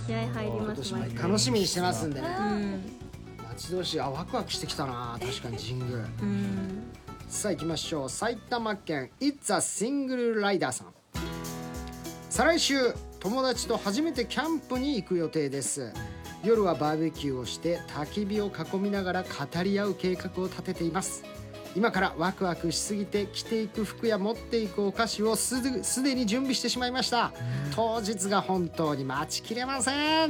気合入ります。 今年も楽しみにしてますんでね。待ち遠しい。ワクワクしてきたな。確かに神宮。さあ行きましょう。埼玉県 It's a Single Rider さん。再来週友達と初めてキャンプに行く予定です。夜はバーベキューをして焚き火を囲みながら語り合う計画を立てています。今からワクワクしすぎて着ていく服や持っていくお菓子をすでに準備してしまいました。当日が本当に待ちきれません。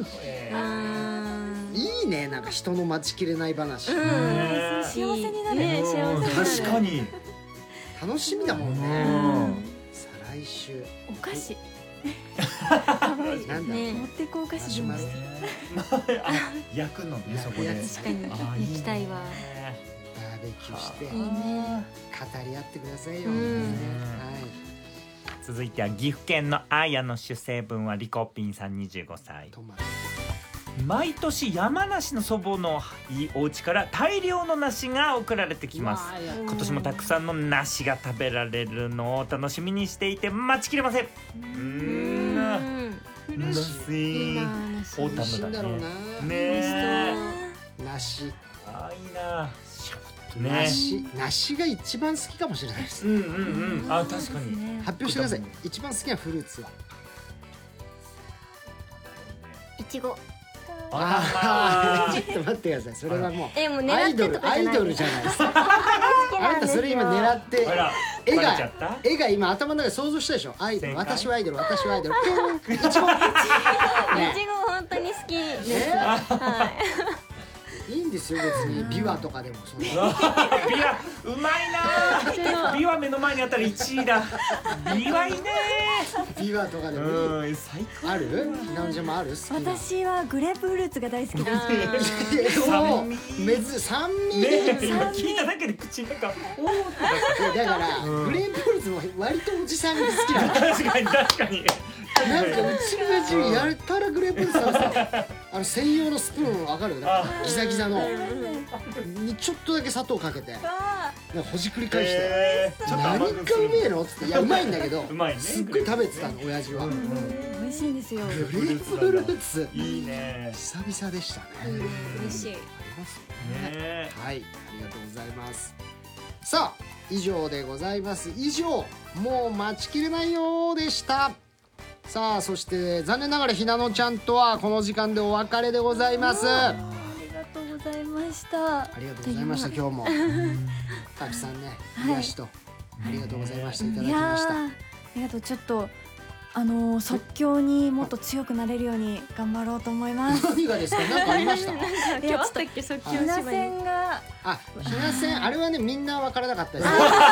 いいね、なんか人の待ちきれない話。 幸せになるね。 確かに楽しみだもんね。再来週お菓子なんだ持ってこうお菓子準備して焼くのね、そこで確かに焼きたいわ。 バーベキューしていいね。 語り合ってくださいよ。 続いては岐阜県のあやの主成分はリコピンさん25歳。毎年山梨の祖母のお家から大量の梨が送られてきます。今年もたくさんの梨が食べられるのを楽しみにしていて待ちきれません。梨オータムだね。ねえ梨。 いいな。 梨が一番好きかもしれないです。 あ、確かに。 発表してください。一番好きなフルーツは。 いちご。 ちょっと待ってください。それはもうアイドルじゃないですか。あなたそれ今狙って絵が今頭の中で想像したでしょ。アイドル、私はアイドル、私はアイドル。いちご。いちご本当に好きです。 いいんですよ、別にビワとかでも。 ビワうまいな。ビワ目の前にあったら1位だ。ビワいいね。 ビワとかでも最高。 ある？ひなのちゃんもある？ 私はグレープフルーツが大好きです。 酸味聞いただけで口の中だからグレープフルーツも割とおじさんが好きなの。 確かになんかうちの親父やったらグレープフルーツ食べてた。専用のスプーンわかる？ギザギザのにちょっとだけ砂糖かけてほじくり返して何かうめえのっつって。いやうまいんだけどすっごい食べてたの親父は。 美味しいんですよ。 グレープフルーツいいね。 久々でしたね。 美味しい。 ありますね。はい、ありがとうございます。さあ以上でございます。以上もう待ちきれないようでした。さあそして残念ながらひなのちゃんとはこの時間でお別れでございます。 ありがとうございました。 ありがとうございました。今日もたくさんね癒しとありがとうございました。いただきました。 ありがとう。ちょっと即興にもっと強くなれるように頑張ろうと思います。 何がですか？何かありました？ 今日あったっけ？即興ひな線がひな線あれはねみんな分からなかったです。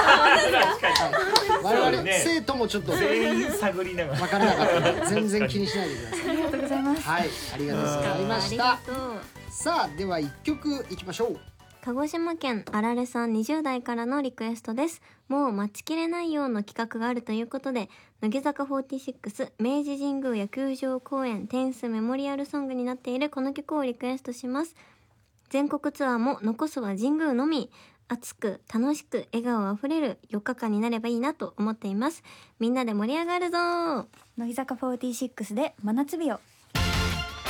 我々生徒もちょっと全員探りながら分からなかった。全然気にしないでください。 ありがとうございます。 はい、ありがとうございました。さあでは1曲いきましょう。 鹿児島県あられさん20代からのリクエストです。もう待ちきれないような企画があるということで、乃木坂46明治神宮野球場公演テンスメモリアルソングになっているこの曲をリクエストします。全国ツアーも残すは神宮のみ。熱く楽しく笑顔あふれる4日間になればいいなと思っています。みんなで盛り上がるぞ。 乃木坂46で真夏日を。